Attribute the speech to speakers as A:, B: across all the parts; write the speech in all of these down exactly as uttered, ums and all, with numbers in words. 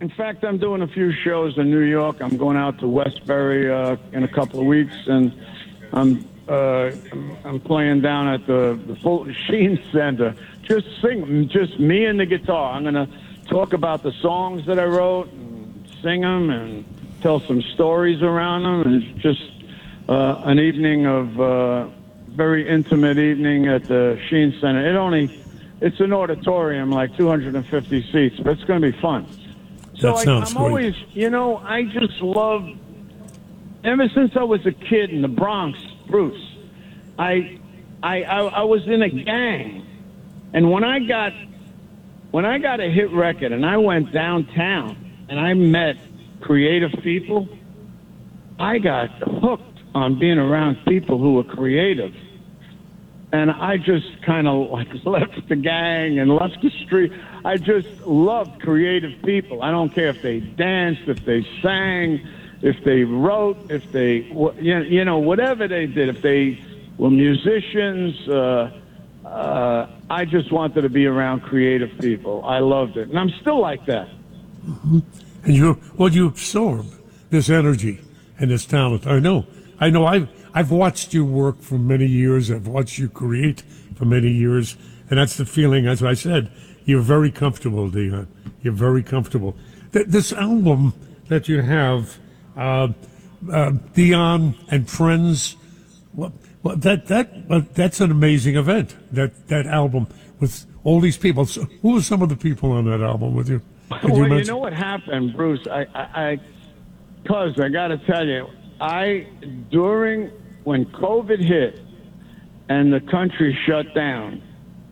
A: in fact, I'm doing a few shows in New York. I'm going out to Westbury uh, in a couple of weeks, and I'm uh, I'm playing down at the, the Fulton Sheen Center. Just sing, just me and the guitar. I'm going to talk about the songs that I wrote, and sing them, and tell some stories around them. And it's just uh, an evening of uh, very intimate evening at the Sheen Center. It only it's an auditorium, like two hundred fifty seats, but it's going to be fun. So
B: that sounds
A: I, I'm
B: great.
A: always, you know, I just love. Ever since I was a kid in the Bronx, Bruce, I, I, I, I was in a gang, and when I got, when I got a hit record, and I went downtown, and I met creative people, I got hooked on being around people who were creative, and I just kind of like left the gang and left the street. I just loved creative people. I don't care if they danced, if they sang, if they wrote, if they, you know, whatever they did, if they were musicians. Uh, uh, I just wanted to be around creative people. I loved it. And I'm still like that.
B: Mm-hmm. And you, well, you absorb this energy and this talent. I know. I know. I've, I've watched you work for many years. I've watched you create for many years. And that's the feeling, as I said, you're very comfortable, Dion. You're very comfortable. Th- this album that you have, Uh, uh, Dion and Friends. Well, well, that that uh, that's an amazing event. That that album with all these people. So who are some of the people on that album with you?
A: Could well, you, you know what happened, Bruce? I, I, cause I got to tell you, I during when COVID hit and the country shut down,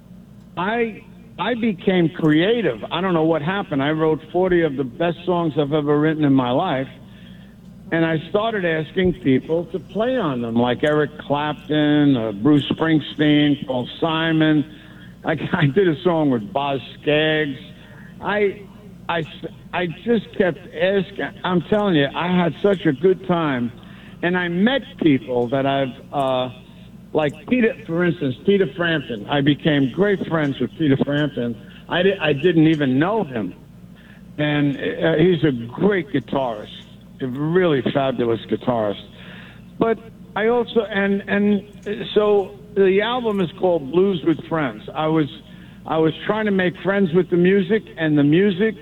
A: I I became creative. I don't know what happened. I wrote forty of the best songs I've ever written in my life. And I started asking people to play on them, like Eric Clapton, uh, Bruce Springsteen, Paul Simon. I, I did a song with Boz Scaggs. I, I, I just kept asking. I'm telling you, I had such a good time. And I met people that I've, uh, like Peter, for instance, Peter Frampton. I became great friends with Peter Frampton. I, di- I didn't even know him. And uh, he's a great guitarist. A really fabulous guitarist. But I also, and and so the album is called Blues with Friends. I was I was trying to make friends with the music, and the music,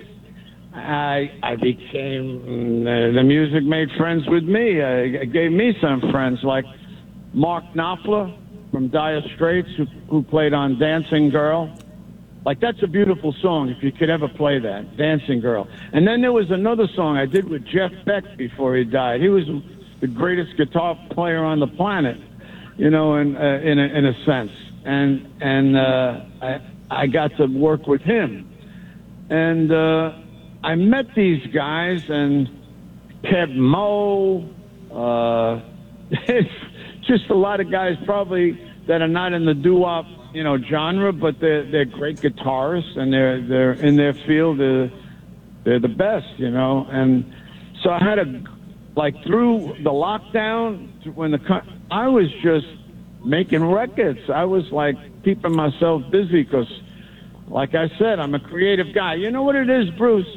A: I I became, uh, the music made friends with me. Uh, it gave me some friends, like Mark Knopfler from Dire Straits, who, who played on Dancing Girl. Like, that's a beautiful song, if you could ever play that, Dancing Girl. And then there was another song I did with Jeff Beck before he died. He was the greatest guitar player on the planet, you know, in, uh, in, a, in a sense. And and uh, I, I got to work with him. And uh, I met these guys, and Kev Moe, uh, it's just a lot of guys probably that are not in the doo-wop, you know, genre, but they're they're great guitarists, and they're they're in their field. They're, they're the best, you know. And so I had to, like, through the lockdown, when the I was just making records. I was like keeping myself busy because, like I said, I'm a creative guy. You know what it is, Bruce?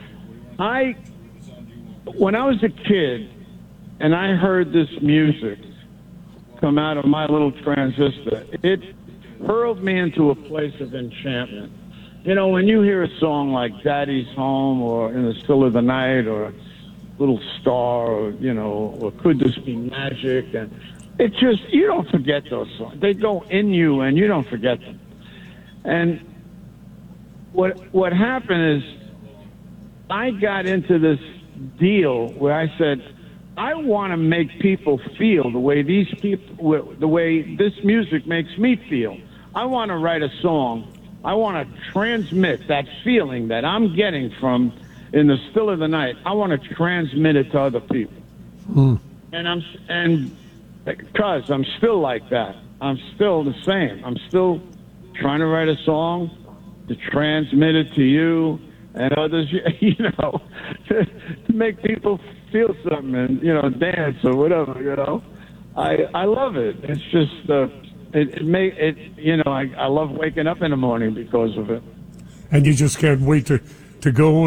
A: I when I was a kid, and I heard this music come out of my little transistor, it hurled me into a place of enchantment. You know, when you hear a song like Daddy's Home or In the Still of the Night or Little Star or, you know, or Could This Be Magic, and it just, you don't forget those songs. They go in you and you don't forget them. And what what happened is I got into this deal where I said, I want to make people feel the way these people, the way this music makes me feel. I want to write a song. I want to transmit that feeling that I'm getting from In the Still of the Night. I want to transmit it to other people. Mm. And I'm and because I'm still like that. I'm still the same. I'm still trying to write a song to transmit it to you and others, you know, to, to make people feel something and, you know, dance or whatever, you know. I I love it. It's just, uh, it, it may, it, you know, I, I love waking up in the morning because of it.
B: And you just can't wait to, to go